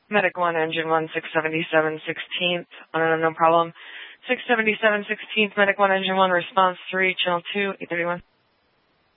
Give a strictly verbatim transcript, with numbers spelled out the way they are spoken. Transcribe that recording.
Medic one, Engine one, six seventy-seven sixteenth. Uh, no problem. six seventy-seven sixteenth, Medic one, Engine one, response three, channel two, eight thirty-one.